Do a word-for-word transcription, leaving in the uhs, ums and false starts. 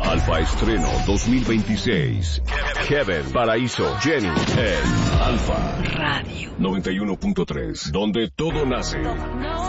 Alfa Estreno dos mil veintiséis. Kevin, Paraíso, Jenny, en Alfa Radio noventa y uno punto tres, donde todo nace.